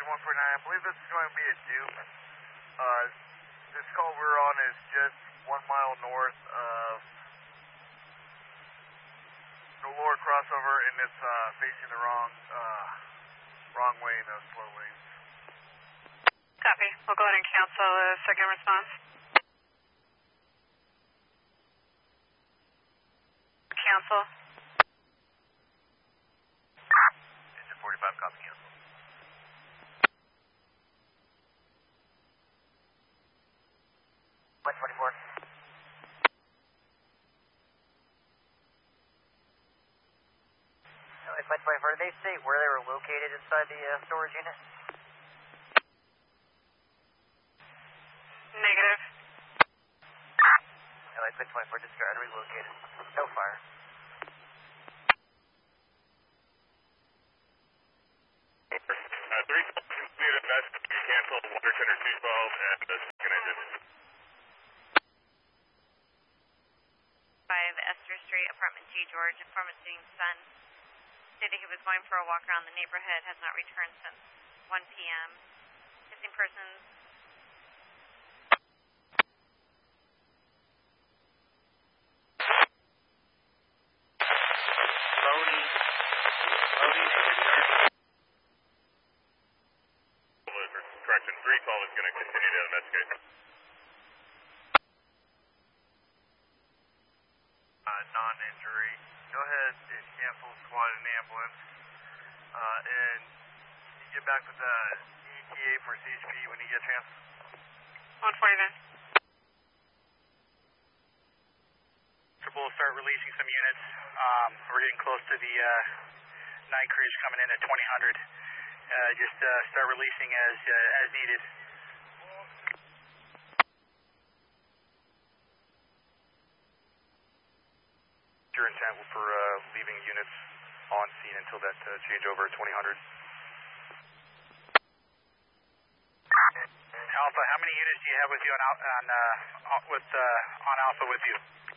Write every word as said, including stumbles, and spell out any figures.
Station one four nine, I believe this is going to be a dupe. Uh, this call we're on is just one mile north of the lower crossover, and it's uh, facing the wrong uh, wrong way in those slow lanes. Copy. We'll go ahead and cancel the second response. Cancel. Engine forty-five, copy, cancel. one twenty-four. one twenty-four, did they say where they were located inside the uh, storage unit? Negative. one twenty-four, discard, relocated. No fire. Uh, three completed investigation, cancel water tender two twelve and the second engine. five Esther Street, apartment G, George, informant son. Stated he was going for a walk around the neighborhood, has not returned since one p m Missing persons. Loading. Loading. Correction, three twelve is going to continue to investigate. Uh, non-injury. Go ahead and cancel squad and ambulance. Uh, and you get back with the E T A for C H P when you get a chance. one forty-nine. We'll start releasing some units. Um, we're getting close to the uh, night crews coming in at twenty hundred. Uh, just uh, start releasing as uh, as needed. Your intent for uh, leaving units on scene until that uh, changeover at twenty hundred. Alpha, how many units do you have with you on on uh, with uh, on Alpha with you?